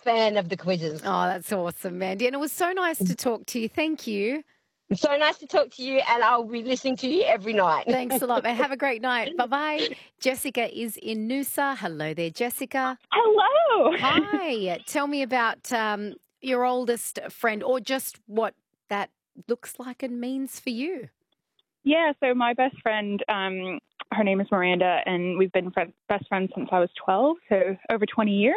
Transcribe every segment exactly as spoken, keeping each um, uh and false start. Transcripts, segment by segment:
biggest fan of the quizzes. Oh, that's awesome, Mandy. And it was so nice to talk to you. Thank you. So nice to talk to you, and I'll be listening to you every night. Thanks a lot, man. Have a great night. Bye-bye. Jessica is in Noosa. Hello there, Jessica. Hello. Hi. Tell me about um, your oldest friend, or just what that looks like and means for you. Yeah, so my best friend, um, her name is Miranda, and we've been fr- best friends since I was twelve, so over twenty years.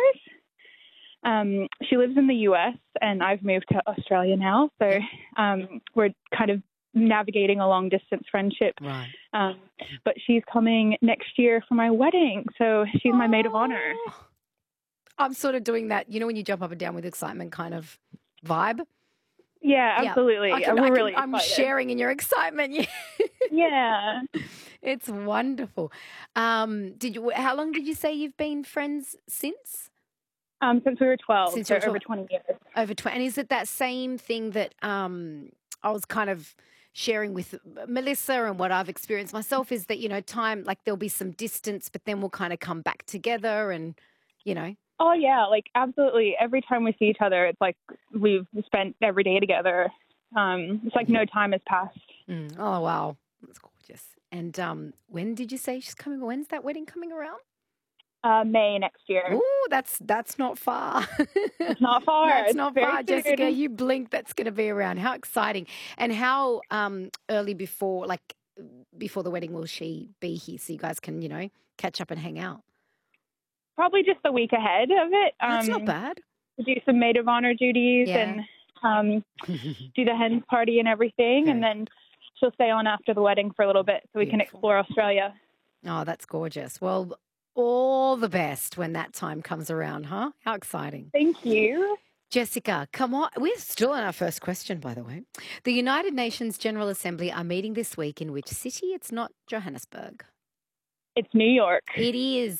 Um, she lives in the U S, and I've moved to Australia now, so um, we're kind of navigating a long-distance friendship. Right. Um, but she's coming next year for my wedding, so she's my maid of honor. I'm sort of doing that, you know, when you jump up and down with excitement kind of vibe. Yeah, absolutely. Yeah. I can, We're I can, really I'm excited. sharing in your excitement. Yeah. Yeah. It's wonderful. Um, did you? How long did you say you've been friends since? Um, since we were twelve, Since so you were over twelve. twenty years. Over twenty. And is it that same thing that um, I was kind of sharing with Melissa and what I've experienced myself is that, you know, time, like there'll be some distance, but then we'll kind of come back together and, you know. Oh, yeah, like absolutely. Every time we see each other, it's like we've spent every day together. Um, it's like no time has passed. Mm. Oh, wow. That's gorgeous. And um, when did you say she's coming? When's that wedding coming around? Uh, May next year. Oh, that's that's not far. It's not far. That's it's not very far, soon. Jessica. You blink, that's going to be around. How exciting! And how um, early before, like before the wedding, will she be here so you guys can, you know, catch up and hang out? Probably just the week ahead of it. That's um, not bad. Do some maid of honor duties Yeah. and um, do the hens party and everything, and then she'll stay on after the wedding for a little bit so we can Beautiful. explore Australia. Oh, that's gorgeous. Well, all the best when that time comes around, huh? How exciting. Thank you. Jessica, come on. We're still on our first question, by the way. The United Nations General Assembly are meeting this week in which city? It's not Johannesburg. It's New York. It is.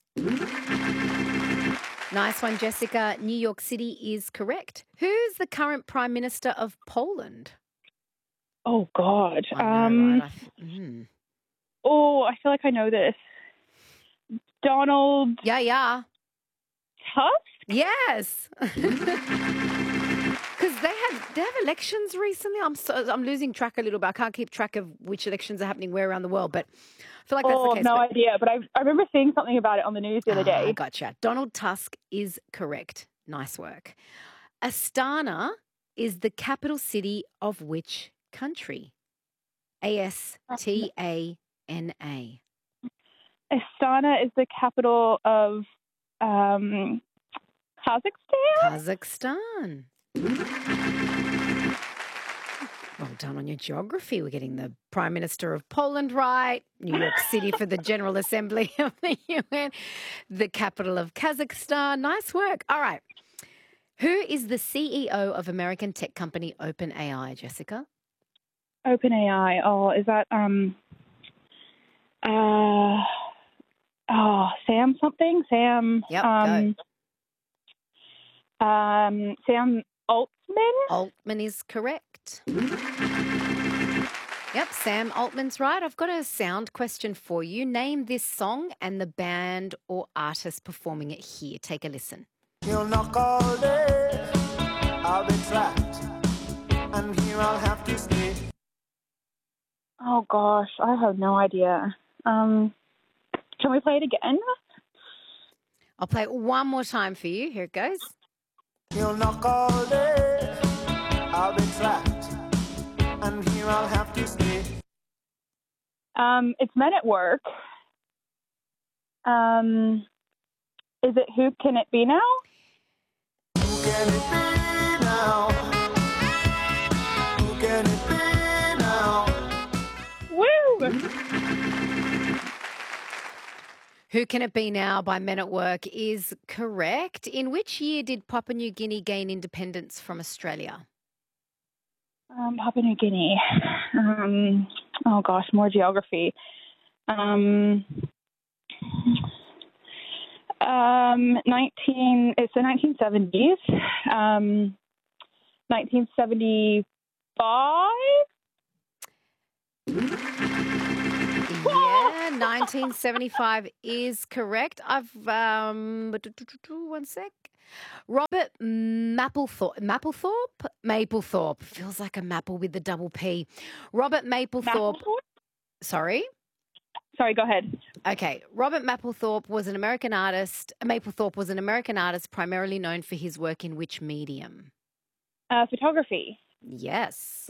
Nice one, Jessica. New York City is correct. Who's the current Prime Minister of Poland? Oh, God. I know, um, right? I, mm. Oh, I feel like I know this. Donald Yeah, yeah. Tusk? Yes. Because they have they have elections recently. I'm so, I'm losing track a little bit. I can't keep track of which elections are happening where around the world, but I feel like that's Oh, the case. no but, idea. But I, I remember seeing something about it on the news the other Ah, day. gotcha. Donald Tusk is correct. Nice work. Astana is the capital city of which country? A S T A N A. Astana is the capital of um, Kazakhstan? Kazakhstan. Well done on your geography. We're getting the Prime Minister of Poland right, New York City for the General Assembly of the U N, the capital of Kazakhstan. Nice work. All right. Who is the C E O of American tech company OpenAI, Jessica? OpenAI. Oh, is that um uh oh Sam something? Sam Yep, um um Sam Altman? Altman is correct. Yep, Sam Altman's right. I've got a sound question for you. Name this song and the band or artist performing it here. Take a listen. You'll knock all day, I'll be trapped, and here I'll have to stay. Oh gosh, I have no idea. Um can we play it again? I'll play it one more time for you. Here it goes. You'll knock all day, I'll be trapped, and here I'll have to stay. Um it's Men at Work. Um is it Who Can It Be Now? Who can it be now? Who can it be now? Woo! Who Can It Be Now by Men at Work is correct. In which year did Papua New Guinea gain independence from Australia? Um, Papua New Guinea. Um, oh gosh, more geography. Um, um, nineteen. It's the nineteen seventies. Um, nineteen seventy five. Yeah, nineteen seventy-five is correct. I've um, one sec. Robert Mapplethorpe. Mapplethorpe? Mapplethorpe. Feels like a maple with the double P. Robert Mapplethorpe. Mapplethorpe? Sorry? Sorry, go ahead. Okay. Robert Mapplethorpe was an American artist. Mapplethorpe was an American artist primarily known for his work in which medium? Uh, photography. Yes.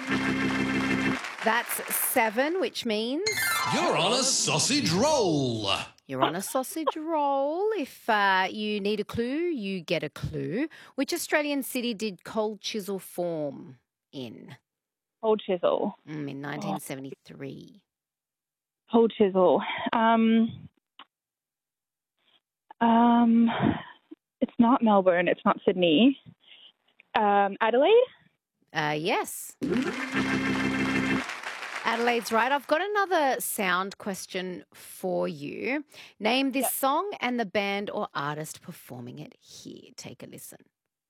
That's seven, which means You're on a sausage roll. you're on a sausage roll. If uh, you need a clue, you get a clue. Which Australian city did Cold Chisel form in? Cold Chisel. Mm, in nineteen seventy-three. Cold Chisel. Um, um, it's not Melbourne. It's not Sydney. Um, Adelaide? Uh, yes. Adelaide's right. I've got another sound question for you. Name this Yep. song and the band or artist performing it here. Take a listen.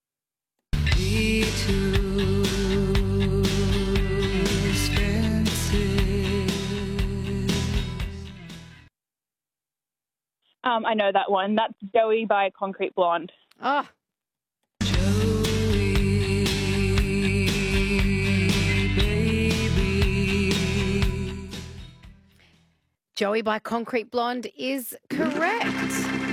Um, I know that one. That's Joey by Concrete Blonde. Oh, Joey by Concrete Blonde is correct.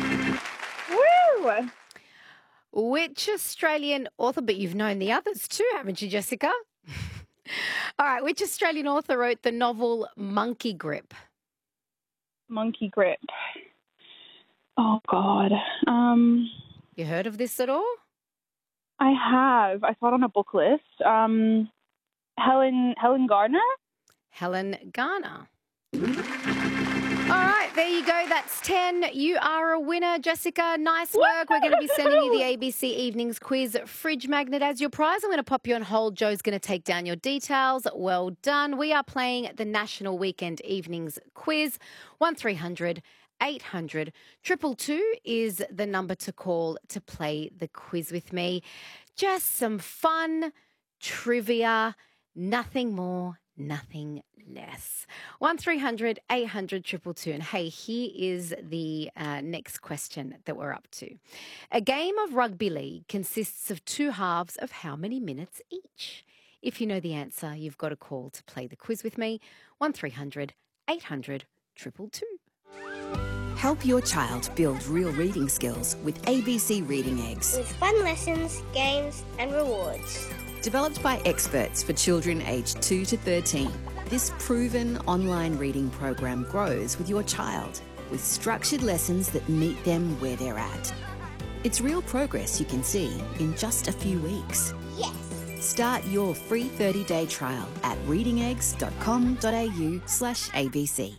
Woo! Which Australian author, but you've known the others too, haven't you, Jessica? All right, which Australian author wrote the novel Monkey Grip? Monkey Grip. Oh, God. Um, You heard of this at all? I have. I saw it on a book list. Um, Helen Helen Gardner? Helen Garner. All right, there you go. That's ten. You are a winner, Jessica. Nice work. We're going to be sending you the A B C Evenings Quiz Fridge Magnet as your prize. I'm going to pop you on hold. Joe's going to take down your details. Well done. We are playing the National Weekend Evenings Quiz. one three hundred eight hundred two two two is the number to call to play the quiz with me. Just some fun trivia, nothing more, nothing less. one three hundred eight hundred two two two. And hey, here is the uh, next question that we're up to. A game of rugby league consists of two halves of how many minutes each? If you know the answer, you've got a call to play the quiz with me. one three hundred eight hundred two two two. Help your child build real reading skills with A B C Reading Eggs. With fun lessons, games, and rewards. Developed by experts for children aged two to thirteen, this proven online reading program grows with your child with structured lessons that meet them where they're at. It's real progress you can see in just a few weeks. Yes! Start your free thirty-day trial at readingeggs.com.au slash ABC.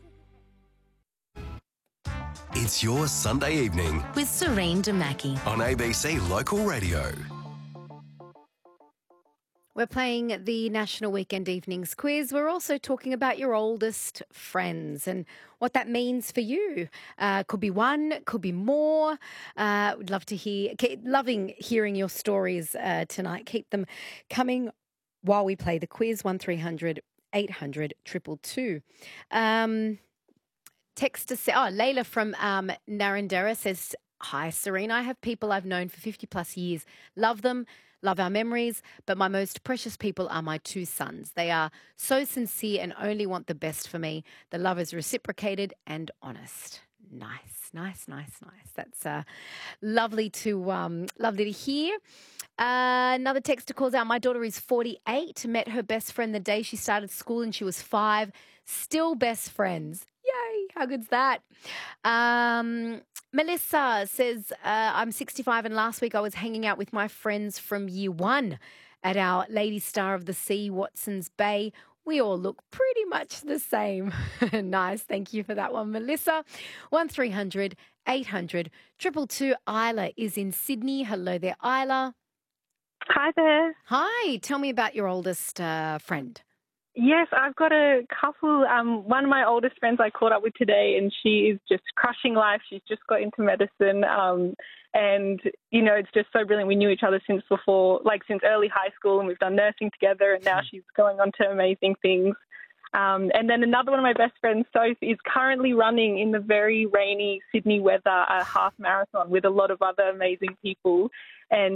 It's your Sunday evening with Serene Damaki on A B C Local Radio. We're playing the National Weekend Evenings Quiz. We're also talking about your oldest friends and what that means for you. Uh, could be one, could be more. Uh, would love to hear, keep, loving hearing your stories uh, tonight. Keep them coming while we play the quiz. one three hundred eight hundred two two two. Um, text to say, oh, Layla from um, Narrandera says, hi, Serena. I have people I've known for fifty plus years. Love them. Love our memories, but my most precious people are my two sons. They are so sincere and only want the best for me. The love is reciprocated and honest. Nice, nice, nice, nice. That's uh, lovely to um, lovely to hear. Uh, another texter calls out, my daughter is forty-eight, met her best friend the day she started school and she was five. Still best friends. Yay, how good's that? Um, Melissa says, uh, I'm sixty-five and last week I was hanging out with my friends from year one at our Lady Star of the Sea, Watson's Bay. We all look pretty much the same. Nice. Thank you for that one, Melissa. one three hundred eight hundred two two two. Isla is in Sydney. Hello there, Isla. Hi there. Hi. Tell me about your oldest uh, friend. Yes, I've got a couple. Um, one of my oldest friends I caught up with today, and she is just crushing life. She's just got into medicine, um, and, you know, it's just so brilliant. We knew each other since before, like since early high school, and we've done nursing together, and now she's going on to amazing things. Um, and then another one of my best friends, Soph, is currently running in the very rainy Sydney weather a half marathon with a lot of other amazing people. And